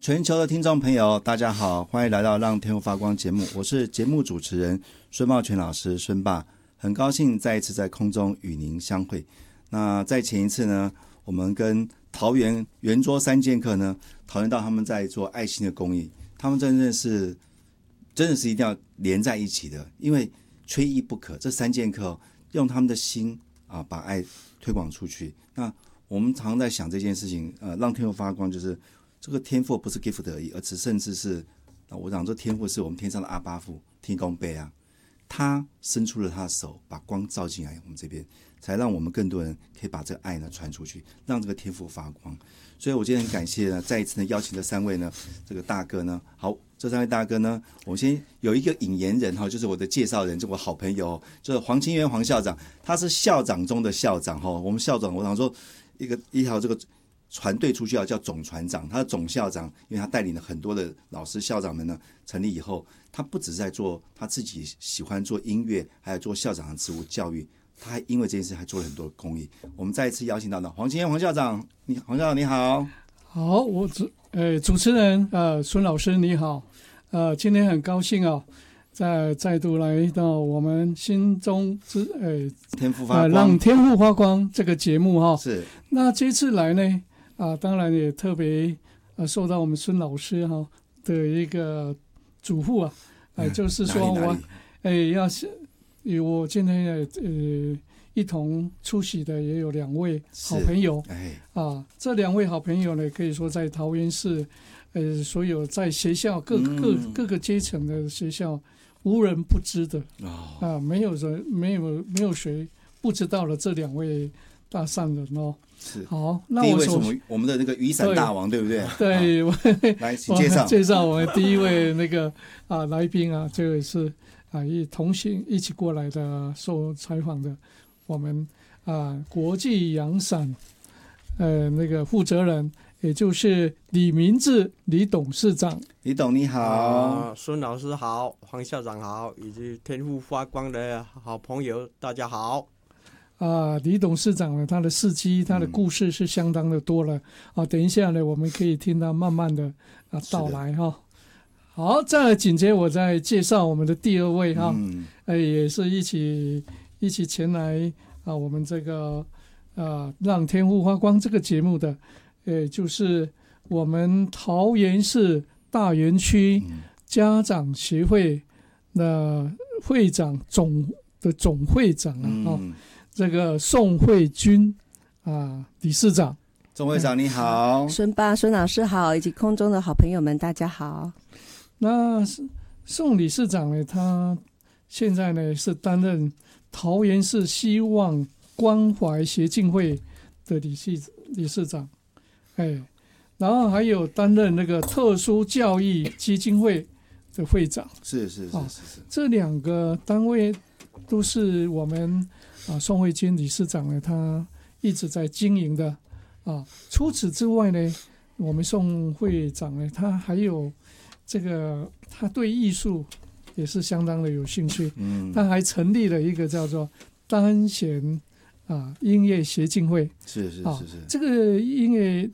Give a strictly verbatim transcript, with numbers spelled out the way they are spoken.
全球的听众朋友大家好，欢迎来到让天赋发光节目，我是节目主持人孙茂全老师孙爸，很高兴再一次在空中与您相会。那在前一次呢，我们跟桃园圆桌三剑客呢讨论到他们在做爱心的公益，他们真的是真的是一定要连在一起的，因为缺一不可。这三剑客、哦、用他们的心啊把爱推广出去。那我们常常在想这件事情，呃，让天赋发光就是这个天赋不是 gift 而已，而是甚至是我讲这天赋是我们天上的阿爸父天公伯啊，他伸出了他的手，把光照进来我们这边，才让我们更多人可以把这个爱呢传出去，让这个天赋发光。所以我今天很感谢呢，再一次呢邀请这三位呢这个大哥呢，好，这三位大哥呢，我们先有一个引言人哈，就是我的介绍人，就是我好朋友，就是黄清源黄校长，他是校长中的校长哈。我们校长，我想说一个一条这个船队出去要叫总船长，他的总校长，因为他带领了很多的老师校长们呢，成立以后，他不只是在做他自己喜欢做音乐，还有做校长的职务教育，他还因为这件事还做了很多的公益。我们再一次邀请到的黄清源黄校长，你黄校长你好。 好，我主呃主持人呃孙老师你好，呃今天很高兴哦，再再度来到我们心中之呃天赋发光、呃、 让天赋发光这个节目哈、哦。 是。那这次来呢啊，当然也特别呃受到我们孙老师哈、哦、的一个嘱咐啊，呃、嗯、就是说我哎要是我今天呃。一同出席的也有两位好朋友，哎啊，这两位好朋友呢，可以说在桃园市，呃，所有在学校各各各个阶层的学校，无人不知的、哦、啊，没有人没有没有谁不知道了这两位大善人哦。 是好，那我第一位是我们我们的那个雨伞大王， 对, 对不对？ 对，我来请介绍介绍我们第一位那个啊来宾啊，这位是啊一同行一起过来的受采访的。我们啊，国际阳伞呃那个负责人，也就是李明志李董事长。 李董你好， 孙、呃、老师好，黄校长好，以及天赋发光的好朋友大家好。 啊，李董事长呢，他的事迹，他的故事是相当的多了、嗯、啊。等一下呢，我们可以听他慢慢的啊道来哈。好，再来紧接我再介绍我们的第二位哈，嗯呃、也是一起。一起前来啊，我们这个啊让天赋发光这个节目的，呃，就是我们桃园市大园区家长协会的会长总的总会长啊，嗯哦、这个宋慧君啊理事长。 宋会长你好， 孙爸孙老师好，以及空中的好朋友们大家好。 那宋理事长呢，他现在呢是担任桃园市希望关怀协进会的理事理事长，哎，然后还有担任那个特殊教育基金会的会长， 是是是是是、哦， 这两个单位都是我们啊宋慧君理事长呢，他一直在经营的啊。除此之外呢，我们宋会长呢，他还有这个他对艺术也是相当的有兴趣，嗯，他还成立了一个叫做单弦啊音乐协进会， 是是是是、啊， 这个音乐